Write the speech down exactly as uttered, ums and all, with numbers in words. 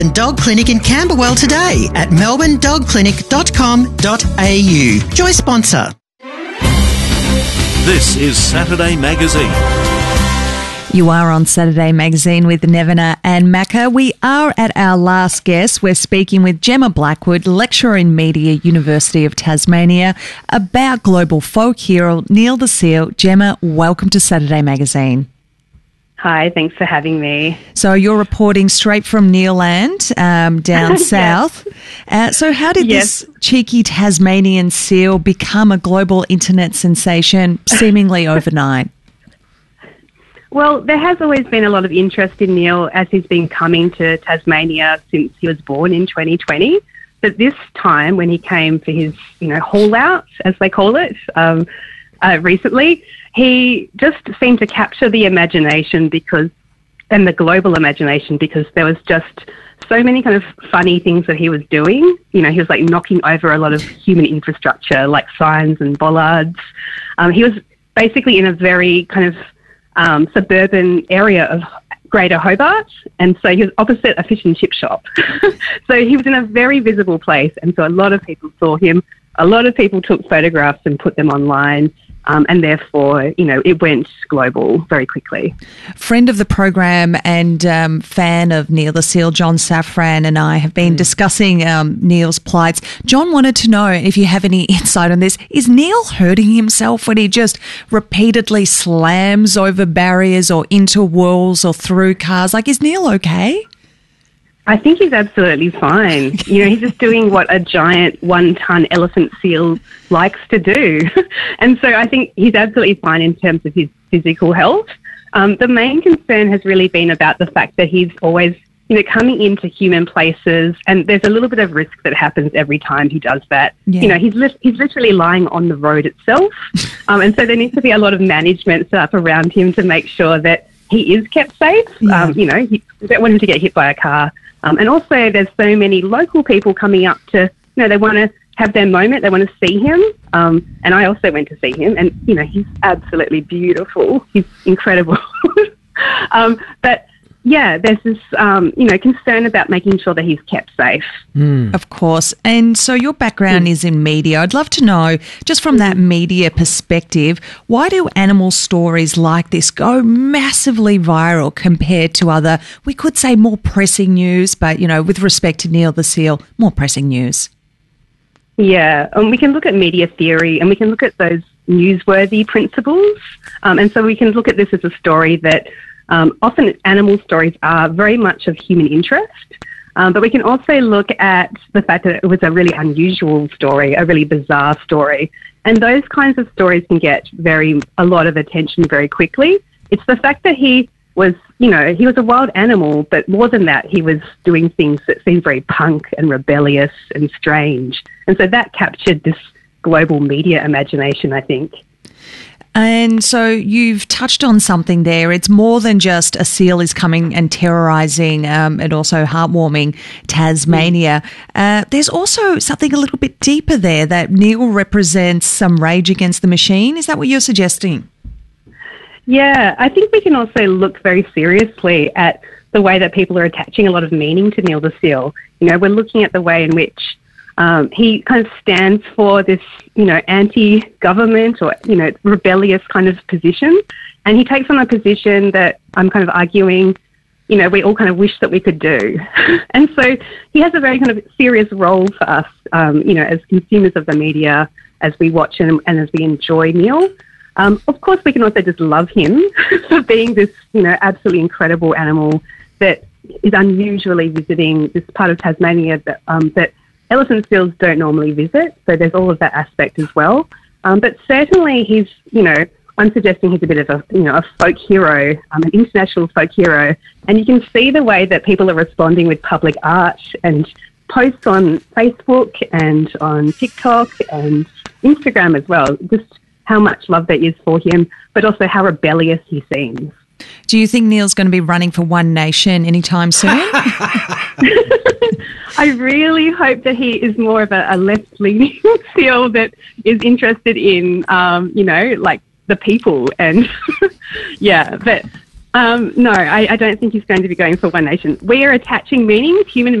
Dog Clinic in Camberwell today at melbourne dog clinic dot com dot a u. Joy sponsor. This is Saturday Magazine. You are on Saturday Magazine with Nevena and Macca. We are at our last guest. We're speaking with Gemma Blackwood, lecturer in media, University of Tasmania, about global folk hero Neil the Seal. Gemma, welcome to Saturday Magazine. Hi, thanks for having me. So you're reporting straight from Nearland, um, down south. Uh, so how did Yes. this cheeky Tasmanian seal become a global internet sensation seemingly overnight? Well, there has always been a lot of interest in Neil as he's been coming to Tasmania since he was born in twenty twenty. But this time, when he came for his, you know, haul out, as they call it, um, uh, recently, he just seemed to capture the imagination because, and the global imagination, because there was just so many kind of funny things that he was doing. You know, he was like knocking over a lot of human infrastructure, like signs and bollards. Um, he was basically in a very kind of um, suburban area of Greater Hobart, and so he was opposite a fish and chip shop. So he was in a very visible place, and so a lot of people saw him. A lot of people took photographs and put them online. Um, and therefore, you know, it went global very quickly. Friend of the program and um, fan of Neil the Seal, John Safran, and I have been mm. discussing um, Neil's plights. John wanted to know if you have any insight on this. Is Neil hurting himself when he just repeatedly slams over barriers or into walls or through cars? Like, is Neil okay? I think he's absolutely fine. You know, he's just doing what a giant one-ton elephant seal likes to do. And so I think he's absolutely fine in terms of his physical health. Um, the main concern has really been about the fact that he's always, you know, coming into human places, and there's a little bit of risk that happens every time he does that. Yeah. You know, he's li- he's literally lying on the road itself. Um, and so there needs to be a lot of management set up around him to make sure that he is kept safe. Yeah. Um, you know, he, we don't want him to get hit by a car. Um, and also there's so many local people coming up to, you know, they want to have their moment, they want to see him. Um, and I also went to see him, and, you know, he's absolutely beautiful. He's incredible. um, but, yeah, there's this, um, you know, concern about making sure that he's kept safe. Mm. Of course. And so your background mm. is in media. I'd love to know, just from that media perspective, why do animal stories like this go massively viral compared to other, we could say more pressing news, but, you know, with respect to Neil the Seal, more pressing news? Yeah, and we can look at media theory and we can look at those newsworthy principles. Um, and so we can look at this as a story that Um, often animal stories are very much of human interest, um, but we can also look at the fact that it was a really unusual story, a really bizarre story, and those kinds of stories can get very a lot of attention very quickly. It's the fact that he was, you know, he was a wild animal, but more than that, he was doing things that seemed very punk and rebellious and strange, and so that captured this global media imagination, I think. And so you've touched on something there. It's more than just a seal is coming and terrorising um, and also heartwarming Tasmania. Uh, there's also something a little bit deeper there, that Neil represents some rage against the machine. Is that what you're suggesting? Yeah, I think we can also look very seriously at the way that people are attaching a lot of meaning to Neil the Seal. You know, we're looking at the way in which Um, he kind of stands for this, you know, anti-government or, you know, rebellious kind of position. And he takes on a position that I'm kind of arguing, you know, we all kind of wish that we could do. And so he has a very kind of serious role for us, um, you know, as consumers of the media, as we watch him and as we enjoy Neil. Um, of course, we can also just love him for being this, you know, absolutely incredible animal that is unusually visiting this part of Tasmania that, um, that elephant seals don't normally visit, so there's all of that aspect as well. Um, but certainly he's, you know, I'm suggesting he's a bit of a, you know, a folk hero, um, an international folk hero, and you can see the way that people are responding with public art and posts on Facebook and on TikTok and Instagram as well, just how much love there is for him, but also how rebellious he seems. Do you think Neil's going to be running for One Nation anytime soon? I really hope that he is more of a, a left-leaning seal that is interested in, um, you know, like the people. And, yeah, but Um, no, I, I don't think he's going to be going for One Nation. We are attaching meanings, human